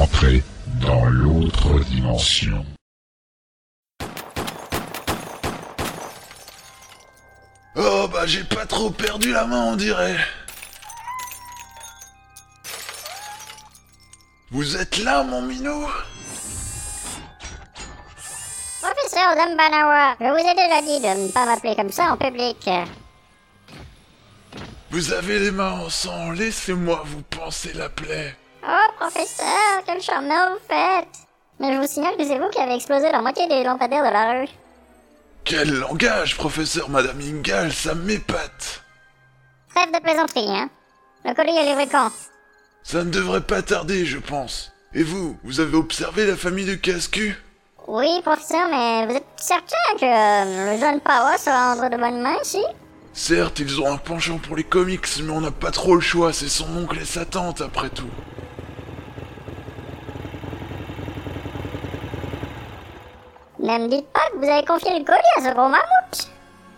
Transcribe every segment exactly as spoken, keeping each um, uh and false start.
entrez dans l'autre dimension. Oh bah j'ai pas trop perdu la main on dirait. Vous êtes là mon minou? Professeur Dumbanawa, je vous ai déjà dit de ne pas m'appeler comme ça en public. Vous avez les mains en sang, laissez-moi vous panser la plaie. Oh professeur, quel charmeur vous faites! Mais je vous signale que c'est vous qui avez explosé la moitié des lampadaires de la rue. Quel langage, professeur Madame Ingal, ça m'épate. Trêve de plaisanterie, hein? Le colis est livré quand? Ça ne devrait pas tarder, je pense. Et vous, vous avez observé la famille de Casse-Cul? Oui, professeur, mais vous êtes certain que euh, le jeune Power sera entre de bonnes mains ici? Certes, ils ont un penchant pour les comics, mais on n'a pas trop le choix, c'est son oncle et sa tante après tout. Ne me dites pas que vous avez confié le colis à ce gros mammouth!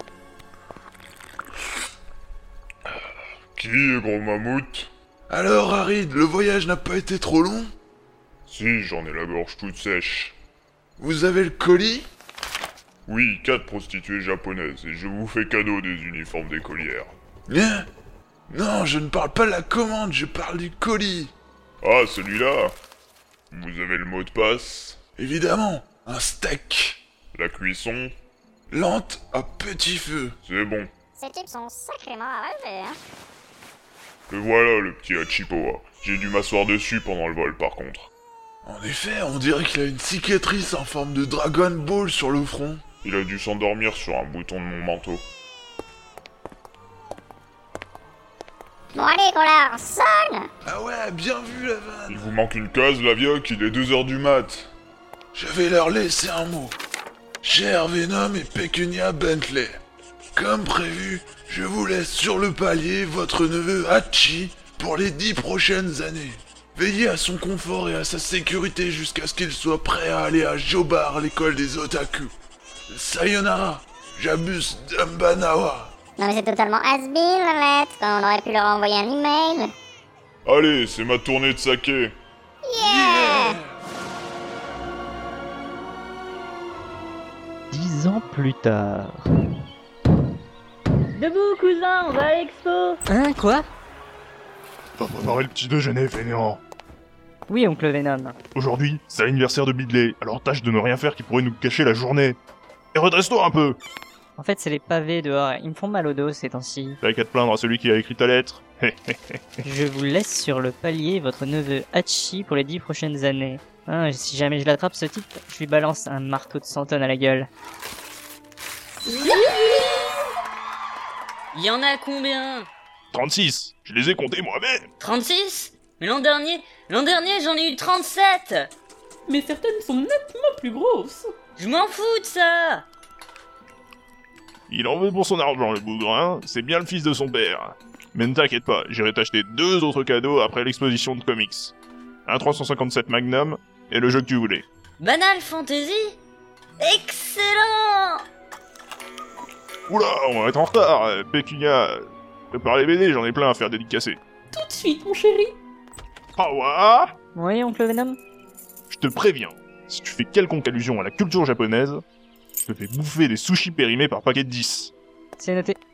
Qui est gros mammouth? Alors, Harid, le voyage n'a pas été trop long? Si, j'en ai la gorge toute sèche. Vous avez le colis? Oui, quatre prostituées japonaises, et je vous fais cadeau des uniformes d'écolières. Hein? Non, je ne parle pas de la commande, je parle du colis. Ah, celui-là? Vous avez le mot de passe? Évidemment, un steak. La cuisson? Lente à petit feu. C'est bon. Ces types sont sacrément arrachés, hein? Le voilà, le petit Hachipoa. J'ai dû m'asseoir dessus pendant le vol, par contre. En effet, on dirait qu'il a une cicatrice en forme de Dragon Ball sur le front. Il a dû s'endormir sur un bouton de mon manteau. Bon allez, qu'on la sonne! Ah ouais, bien vu la vanne. Il vous manque une case, la vioque, il est deux heures du mat. Je vais leur laisser un mot. Cher Venom et Pecunia Bentley, comme prévu, je vous laisse sur le palier votre neveu Hachi pour les dix prochaines années. Veillez à son confort et à sa sécurité jusqu'à ce qu'il soit prêt à aller à Jobar, l'école des otaku. Sayonara, j'abuse Dumbanawa. Non mais c'est totalement has-been la lettre, on aurait pu leur envoyer un email. Allez, c'est ma tournée de saké. Yeah! Dix ans plus tard... Debout, cousin, on va à l'expo. Hein, quoi? Va préparer le petit déjeuner, fainéant. Oui, oncle Venom. Aujourd'hui, c'est l'anniversaire de Bidley, alors tâche de ne rien faire qui pourrait nous cacher la journée. Et redresse-toi un peu! En fait, c'est les pavés dehors, ils me font mal au dos ces temps-ci. T'as qu'à te plaindre à celui qui a écrit ta lettre. Je vous laisse sur le palier votre neveu Hachi pour les dix prochaines années. Hein, si jamais je l'attrape ce type, je lui balance un marteau de cent tonnes à la gueule. Il y en a combien? trente-six, je les ai comptés moi-même. trente-six? Mais l'an dernier, l'an dernier j'en ai eu trente-sept. Mais certaines sont nettement plus grosses. Je m'en fous de ça. Il en veut pour son argent, le bougrin, c'est bien le fils de son père. Mais ne t'inquiète pas, j'irai t'acheter deux autres cadeaux après l'exposition de comics. Un trois cent cinquante-sept Magnum, et le jeu que tu voulais. Banal Fantasy? Excellent! Oula, on va être en retard, euh, Pécunia. Prépare les B D, j'en ai plein à faire dédicacer. Tout de suite, mon chéri. Ah ouais? Oui, oncle Venom? Je te préviens, si tu fais quelconque allusion à la culture japonaise, je te fais bouffer des sushis périmés par paquet de dix. C'est noté.